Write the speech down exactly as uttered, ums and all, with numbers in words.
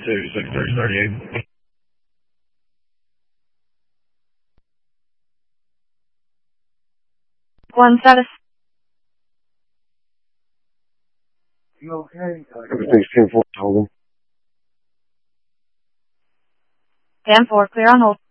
two, six thirty, thirty-eight. One status. You okay? Everything's ten four, told him. ten four, clear on hold.